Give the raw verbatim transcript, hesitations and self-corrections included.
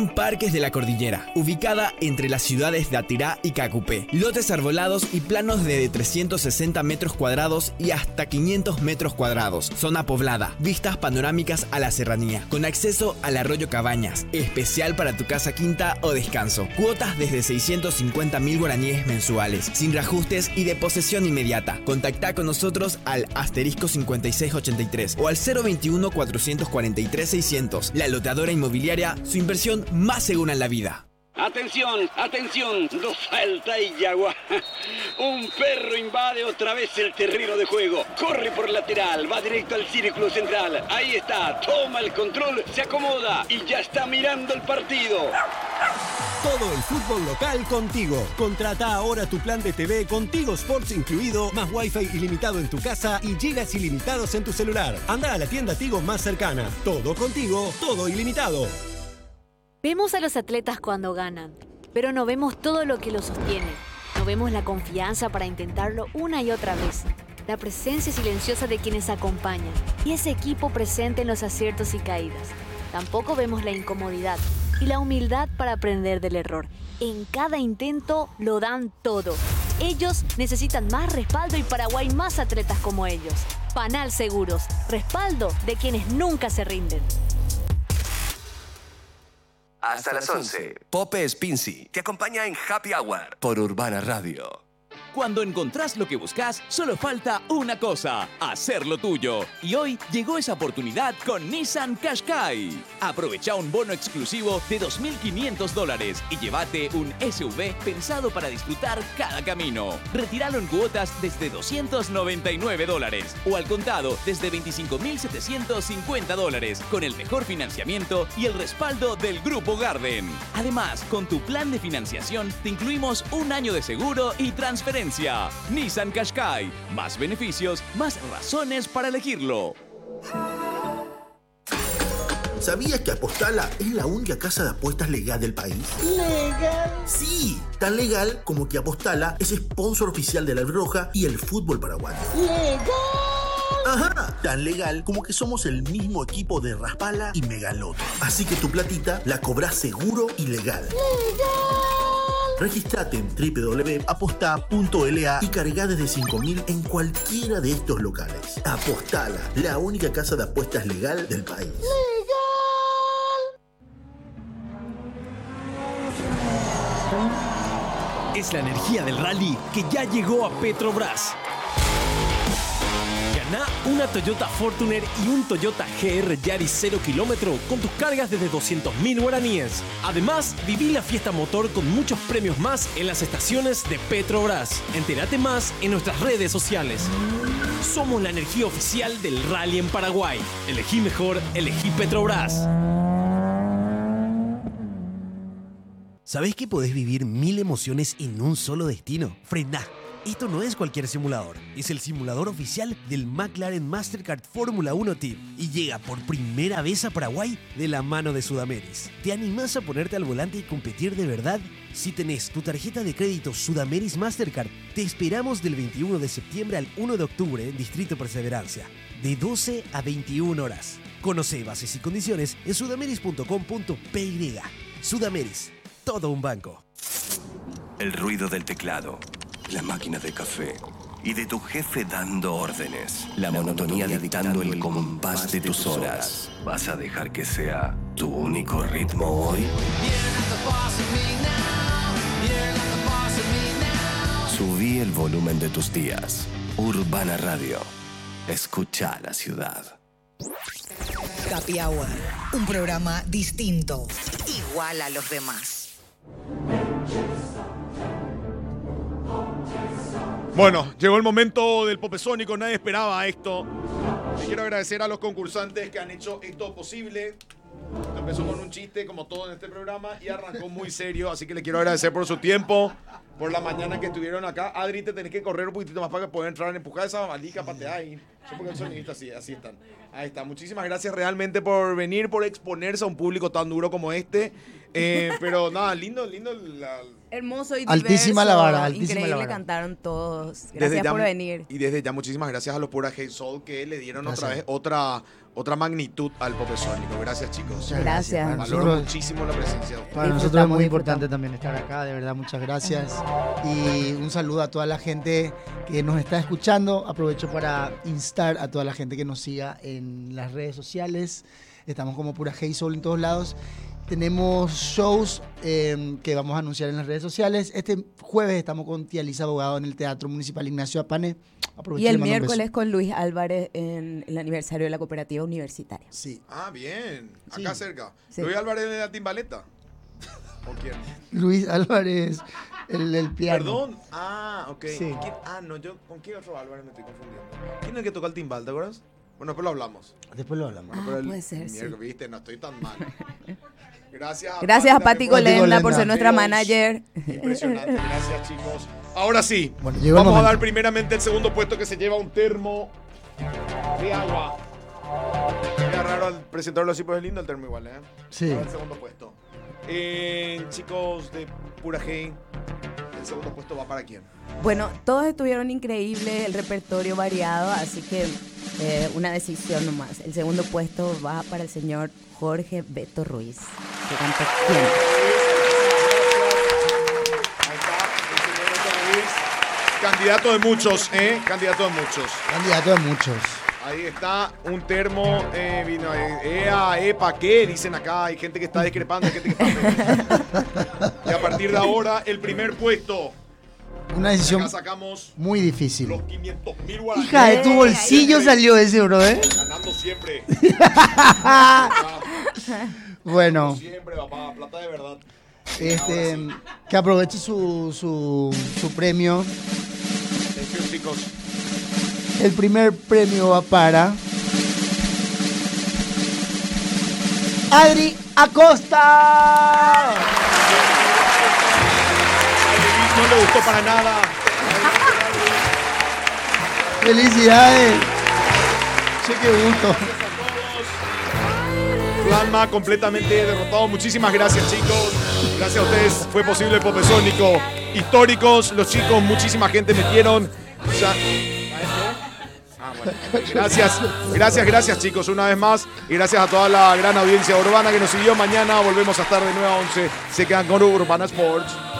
Parques de la Cordillera, ubicada entre las ciudades de Atirá y Cacupé. Lotes arbolados y planos de trescientos sesenta metros cuadrados y hasta quinientos metros cuadrados. Zona poblada, vistas panorámicas a la serranía, con acceso al arroyo Cabañas, especial para tu casa quinta o descanso. Cuotas desde seiscientos cincuenta mil guaraníes mensuales, sin reajustes y de posesión inmediata. Contactá con nosotros al asterisco cincuenta y seis ochenta y tres o al cero veintiuno cuatrocientos cuarenta y tres seiscientos. La loteadora inmobiliaria, su inversión más segura en la vida. Atención, atención, dos falta y Yagua. Un perro invade otra vez el terreno de juego. Corre por lateral, va directo al círculo central. Ahí está, toma el control, se acomoda y ya está mirando el partido. Todo el fútbol local contigo. Contrata ahora tu plan de T V con Tigo Sports incluido, más Wi-Fi ilimitado en tu casa y gigas ilimitados en tu celular. Anda a la tienda Tigo más cercana. Todo contigo, todo ilimitado. Vemos a los atletas cuando ganan, pero no vemos todo lo que los sostiene. No vemos la confianza para intentarlo una y otra vez, la presencia silenciosa de quienes acompañan y ese equipo presente en los aciertos y caídas. Tampoco vemos la incomodidad y la humildad para aprender del error. En cada intento lo dan todo. Ellos necesitan más respaldo y Paraguay más atletas como ellos. Panal Seguros, respaldo de quienes nunca se rinden. Hasta las once, Pope Spincy te acompaña en Happy Hour por Urbana Radio. Cuando encontrás lo que buscas, solo falta una cosa, hacerlo tuyo. Y hoy llegó esa oportunidad con Nissan Qashqai. Aprovecha un bono exclusivo de dos mil quinientos dólares y llévate un S U V pensado para disfrutar cada camino. Retíralo en cuotas desde doscientos noventa y nueve dólares o al contado desde veinticinco mil setecientos cincuenta dólares con el mejor financiamiento y el respaldo del Grupo Garden. Además, con tu plan de financiación te incluimos un año de seguro y transferencia. Nissan Qashqai. Más beneficios, más razones para elegirlo. ¿Sabías que Apostala es la única casa de apuestas legal del país? ¿Legal? Sí, tan legal como que Apostala es sponsor oficial de la Roja y el fútbol paraguayo. ¡Legal! Ajá, tan legal como que somos el mismo equipo de Raspala y Megaloto. Así que tu platita la cobrás seguro y legal. ¡Legal! Registrate en doble u doble u doble u punto aposta punto l a y cargá desde cinco mil en cualquiera de estos locales. Apostala, la única casa de apuestas legal del país. ¡Legal! Es la energía del rally que ya llegó a Petrobras. Ganá una Toyota Fortuner y un Toyota G R Yaris cero kilómetro con tus cargas desde doscientos mil guaraníes. Además, viví la fiesta motor con muchos premios más en las estaciones de Petrobras. Entérate más en nuestras redes sociales. Somos la energía oficial del rally en Paraguay. Elegí mejor, elegí Petrobras. ¿Sabés que podés vivir mil emociones en un solo destino? Frená. Esto no es cualquier simulador, es el simulador oficial del McLaren Mastercard Fórmula uno Team y llega por primera vez a Paraguay de la mano de Sudameris. ¿Te animás a ponerte al volante y competir de verdad? Si tenés tu tarjeta de crédito Sudameris Mastercard, te esperamos del veintiuno de septiembre al uno de octubre en Distrito Perseverancia, de doce a veintiuna horas. Conoce bases y condiciones en sudameris punto com punto p y. Sudameris, todo un banco. El ruido del teclado, la máquina de café y de tu jefe dando órdenes. La monotonía dictando el compás de tus horas. ¿Vas a dejar que sea tu único ritmo hoy? Subí el volumen de tus días. Urbana Radio. Escucha la ciudad. Happy Hour, un programa distinto, igual a los demás. Bueno, llegó el momento del Popesónico, nadie esperaba esto. Le quiero agradecer a los concursantes que han hecho esto posible. Empezó con un chiste, como todo en este programa, y arrancó muy serio, así que le quiero agradecer por su tiempo, por la mañana que estuvieron acá. Adri, te tenés que correr un poquitito más para que pueda entrar, empujar esa maldica, patear ahí. Yo porque el sonidista así, así están. Ahí está. Muchísimas gracias realmente por venir, por exponerse a un público tan duro como este. Eh, pero nada, lindo, lindo. La... Hermoso y altísima diverso. la vara, altísima Increíble la vara. Cantaron todos. Gracias Desde ya, por venir. Y desde ya muchísimas gracias a los Pura Hate Soul que le dieron Gracias. otra vez otra, otra magnitud al Popesónico. Gracias, chicos. Muchas gracias. Para Valoro nosotros, muchísimo la presencia de ustedes. para nosotros es muy importante también estar acá, de verdad, muchas gracias. Y un saludo a toda la gente que nos está escuchando. Aprovecho para instar a toda la gente que nos siga en las redes sociales. Estamos como Pura Hate Soul en todos lados. Tenemos shows eh, que vamos a anunciar en las redes sociales. Este jueves estamos con Tía Lisa Abogado en el Teatro Municipal Ignacio Apane. Aprovecho Y el y le mando un miércoles beso. con Luis Álvarez en el aniversario de la cooperativa universitaria. Sí. Ah, bien. Acá Sí. cerca. Sí. Luis Álvarez de la Timbaleta. ¿O quién? Luis Álvarez, el, el piano. Perdón. Ah, ok. Sí. ¿Quién? Ah, no, yo con qué otro Álvarez me estoy confundiendo. ¿Quién es el que toca el timbal, te acuerdas? Bueno, después lo hablamos. Después lo hablamos. Pero el puede ser, sí. miércoles, viste, no estoy tan mal. Gracias. Gracias a Pati Pati también Golenda Golenda. por ser nuestra Dios. manager. Impresionante, gracias chicos. Ahora sí, Bueno, llegó el vamos a momento. dar primeramente el segundo puesto que se lleva un termo de agua. Era raro al presentarlo así, pues es lindo el termo igual, ¿eh? Sí. Ahora el segundo puesto. Eh, chicos de Pura G, el segundo puesto va para quién. Bueno, todos estuvieron increíbles, el repertorio variado, así que eh, una decisión nomás. El segundo puesto va para el señor Jorge Beto Ruiz, que cantó ¿Quién? Ahí está, el señor Beto Ruiz. Candidato de muchos, ¿eh? Candidato de muchos. Candidato de muchos. Ahí está un termo, eh, vino, eh, ea, epa, ¿qué? Dicen acá, hay gente que está discrepando, hay gente que está... Y a partir de ahora, el primer puesto. Una decisión Acá sacamos muy difícil. los quinientos mil guaraníes. Hija de tu bolsillo salió ese, bro, ¿eh? Ganando siempre. Bueno, Siempre, papá, plata de verdad. este, Ahora que aproveche su, su, su premio. sí. Atención, chicos. El primer premio va para Adri Acosta. A Luis no le gustó para nada. Felicidades. Che, qué gusto. Plasma completamente derrotado. Muchísimas gracias, chicos. Gracias a ustedes fue posible el Popesónico. Históricos, los chicos, muchísima gente metieron. O sea, ah, bueno. Gracias, gracias, gracias, chicos, una vez más. Y gracias a toda la gran audiencia urbana que nos siguió. Mañana volvemos a estar de nueve a once. Se quedan con Urbana Sports.